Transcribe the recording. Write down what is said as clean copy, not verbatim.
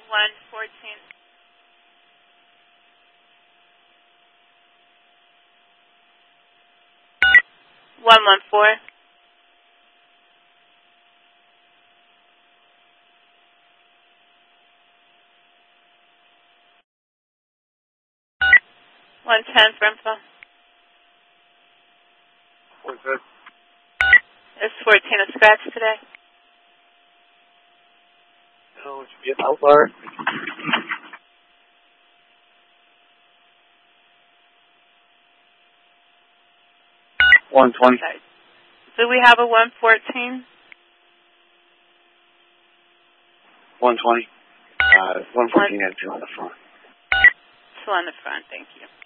114. One 114. One 10 for info. What's that? Is 14 a scratch today? No, it should be an outlier. 120. Sorry. Do we have a 114? 120. 114 had two on the front. Two on the front, thank you.